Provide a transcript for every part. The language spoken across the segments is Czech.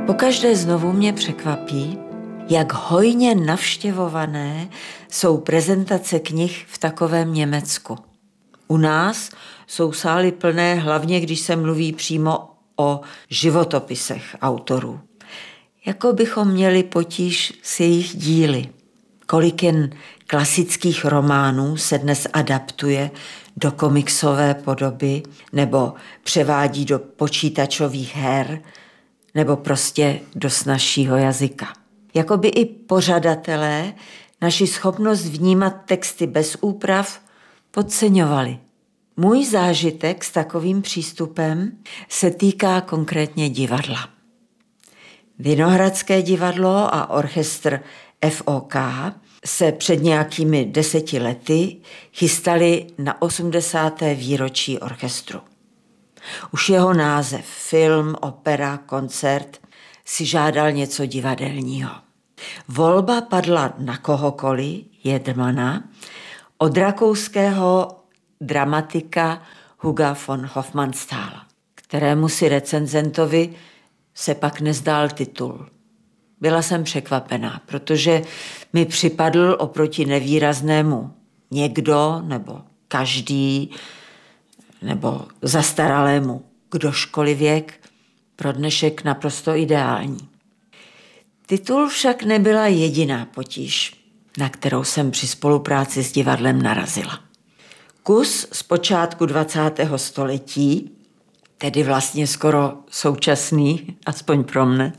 Pokaždé znovu mě překvapí, jak hojně navštěvované jsou prezentace knih v takovém Německu. U nás jsou sály plné, hlavně když se mluví přímo o životopisech autorů. Jako bychom měli potíž s jejich díly. Kolik jen klasických románů se dnes adaptuje do komiksové podoby nebo převádí do počítačových her nebo prostě do snazšího jazyka. Jakoby i pořadatelé naši schopnost vnímat texty bez úprav podceňovali. Můj zážitek s takovým přístupem se týká konkrétně divadla. Vinohradské divadlo a orchestr FOK se před nějakými 10 lety chystali na 80. výročí orchestru. Už jeho název, film, opera, koncert, si žádal něco divadelního. Volba padla na kohokoliv, Jedmana, od rakouského dramatika Huga von Hofmannsthala, kterému si recenzentovi se pak nezdál titul. Byla jsem překvapená, protože mi připadl oproti nevýraznému někdo nebo každý nebo zastaralému kdožkolivěk pro dnešek naprosto ideální. Titul však nebyla jediná potíž, na kterou jsem při spolupráci s divadlem narazila. Kus z počátku 20. století, tedy vlastně skoro současný, aspoň pro mne,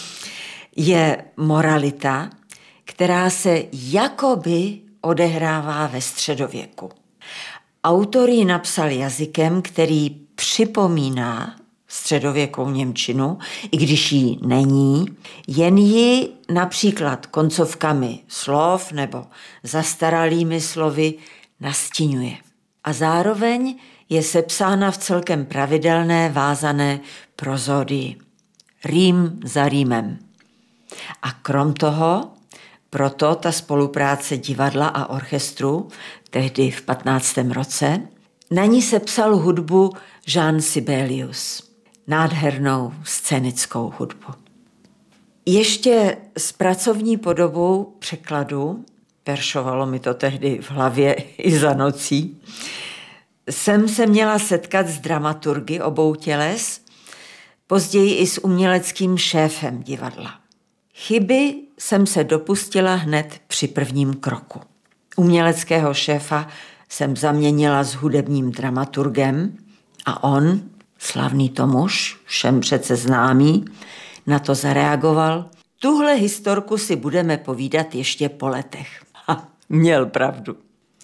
je moralita, která se jakoby odehrává ve středověku. Autor ji napsal jazykem, který připomíná středověkou němčinu, i když jí není, jen ji například koncovkami slov nebo zastaralými slovy nastiňuje. A zároveň je sepsána v celkem pravidelné vázané prozodii. Rým za rýmem. A krom toho, proto ta spolupráce divadla a orchestru, tehdy v 15. roce, na ní sepsal hudbu Jean Sibelius, nádhernou scénickou hudbu. Ještě s pracovní podobou překladu, peršovalo mi to tehdy v hlavě i za nocí, jsem se měla setkat s dramaturgy obou těles, později i s uměleckým šéfem divadla. Chyby jsem se dopustila hned při prvním kroku. Uměleckého šéfa jsem zaměnila s hudebním dramaturgem a on, slavný Tomuš, všem přece známý, na to zareagoval: tuhle historku si budeme povídat ještě po letech. Měl pravdu.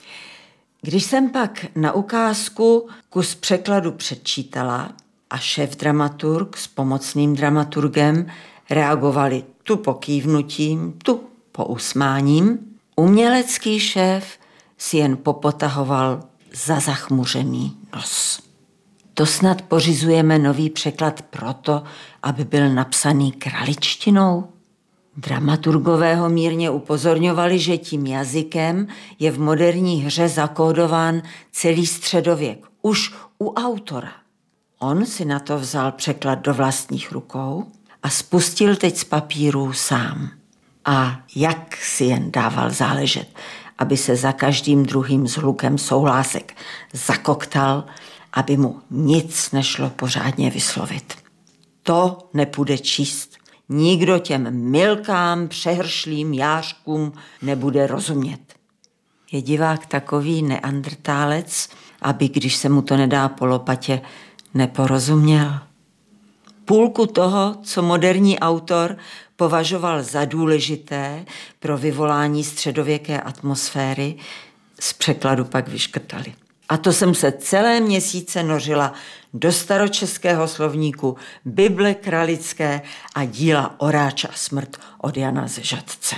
Když jsem pak na ukázku kus překladu předčítala a šéf-dramaturg s pomocným dramaturgem reagovali tu pokývnutím, tu pousmáním, umělecký šéf si jen popotahoval za zachmuřený nos. To snad pořizujeme nový překlad proto, aby byl napsaný kraličtinou? Dramaturgové ho mírně upozorňovali, že tím jazykem je v moderní hře zakódován celý středověk, už u autora. On si na to vzal překlad do vlastních rukou a spustil teď z papíru sám. A jak si jen dával záležet, aby se za každým druhým zhlukem souhlásek zakoktal, aby mu nic nešlo pořádně vyslovit. To nepůjde číst. Nikdo těm milkám, přehršlým jářkům nebude rozumět. Je divák takový neandrtálec, aby, když se mu to nedá po lopatě, neporozuměl. Půlku toho, co moderní autor považoval za důležité pro vyvolání středověké atmosféry, z překladu pak vyškrtali. A to jsem se celé měsíce nořila do staročeského slovníku, Bible kralické a díla Oráč a smrt od Jana ze Žatce.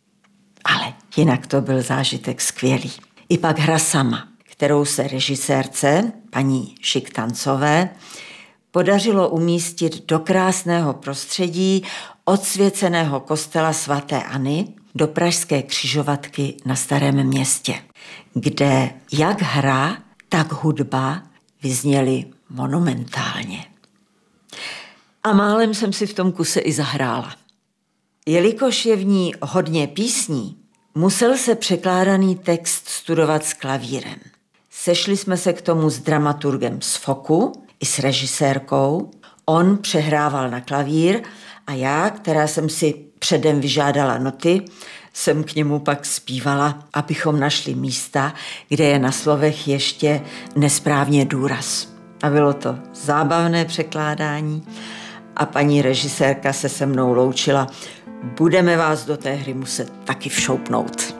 Ale jinak to byl zážitek skvělý. I pak hra sama, kterou se režisérce, paní Šiktancové, podařilo umístit do krásného prostředí odsvěceného kostela svaté Anny do pražské křižovatky na Starém Městě, kde jak hra, tak hudba vyzněly monumentálně. A málem jsem si v tom kuse i zahrála. Jelikož je v ní hodně písní, musel se překládaný text studovat s klavírem. Sešli jsme se k tomu s dramaturgem z FOKu i s režisérkou. On přehrával na klavír a já, která jsem si předem vyžádala noty, jsem k němu pak zpívala, abychom našli místa, kde je na slovech ještě nesprávně důraz. A bylo to zábavné překládání a paní režisérka se se mnou loučila. Budeme vás do té hry muset taky všoupnout.